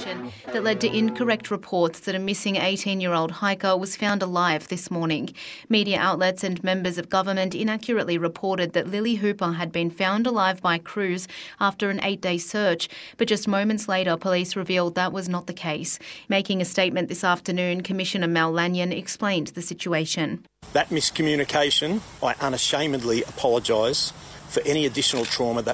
investigation that led to incorrect reports that a missing 18-year-old hiker was found alive this morning. Media outlets and members of government inaccurately reported that Lily Hooper had been found alive by crews after an 8-day search, but just moments later, police revealed that was not the case. Making a statement this afternoon, Commissioner Mal Lanyon explained the situation. That miscommunication, I unashamedly apologise for any additional trauma that